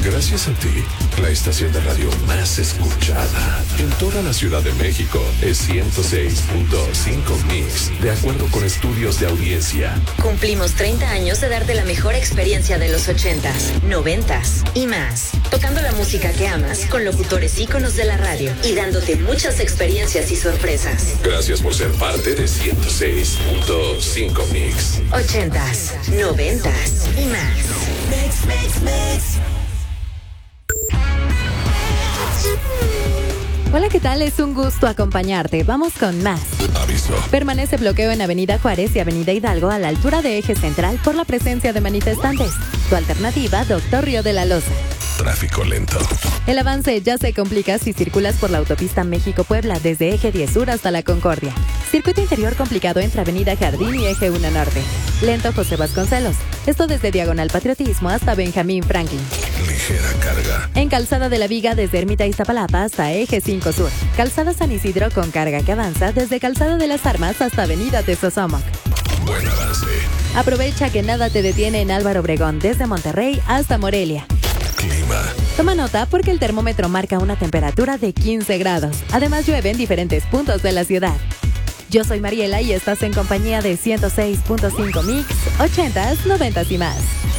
Gracias a ti, la estación de radio más escuchada en toda la Ciudad de México es 106.5 Mix, de acuerdo con estudios de audiencia. Cumplimos 30 años de darte la mejor experiencia de los 80s, 90s y más. Tocando la música que amas con locutores íconos de la radio y dándote muchas experiencias y sorpresas. Gracias por ser parte de 106.5 Mix. 80s, 90s y más. Mix, mix, mix. Hola, ¿qué tal? Es un gusto acompañarte. Vamos con más. Aviso. Permanece bloqueo en Avenida Juárez y Avenida Hidalgo a la altura de Eje Central por la presencia de manifestantes. Tu alternativa, Doctor Río de la Loza. Tráfico lento. El avance ya se complica si circulas por la autopista México-Puebla desde Eje 10 Sur hasta La Concordia. Circuito interior complicado entre Avenida Jardín y Eje 1 Norte. Lento José Vasconcelos. Esto desde Diagonal Patriotismo hasta Benjamín Franklin. Ligera carga. En Calzada de la Viga desde Ermita Iztapalapa hasta Eje 5 Sur. Calzada San Isidro con carga que avanza desde Calzada de las Armas hasta Avenida Tesosomoc. Buen avance. Aprovecha que nada te detiene en Álvaro Obregón desde Monterrey hasta Morelia. Clima. Toma nota porque el termómetro marca una temperatura de 15 grados. Además llueve en diferentes puntos de la ciudad. Yo soy Mariela y estás en compañía de 106.5 Mix, 80s, 90s y más.